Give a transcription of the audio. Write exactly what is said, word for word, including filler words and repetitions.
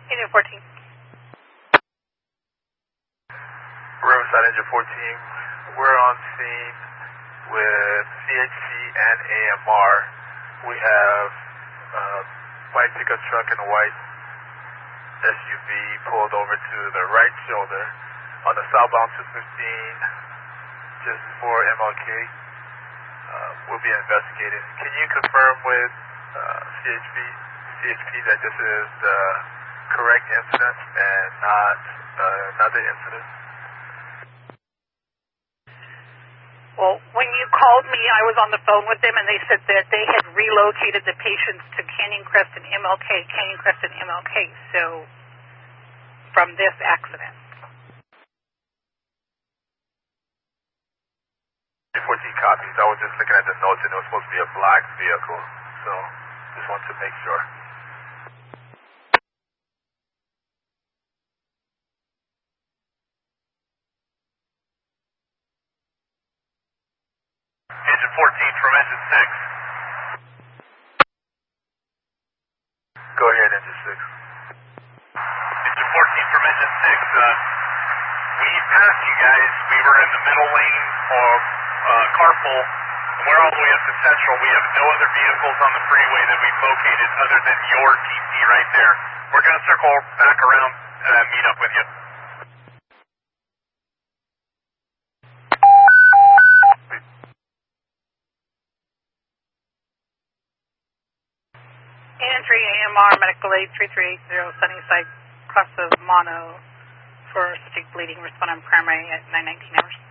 Engine fourteen. Riverside Engine fourteen. We're on scene with C H C and A M R. We have a white pickup truck and a white S U V pulled over to the right shoulder on the southbound two fifteen just before M L K. Uh, we'll be investigating. Can you confirm with uh, C H P, C H P that this is the correct incident and not uh, another incident? Well, when you called me, I was on the phone with them, and they said that they had relocated the patients to Canyon Crest and M L K, Canyon Crest and M L K, so from this accident. fourteen copies. I was just looking at the notes, and it was supposed to be a black vehicle, so just wanted to make sure. Engine fourteen from engine six. Go ahead, engine six. Engine fourteen from engine six. Uh, we passed you guys. We were in the middle lane of uh, carpool. And we're all the way up to Central. We have no other vehicles on the freeway that we've located other than your T C right there. We're going to circle back around and meet up with you. Entry A M R, medical aid three three eight zero, Sunnyside, cross of Mono for suspect bleeding, respond on primary at nine nineteen hours.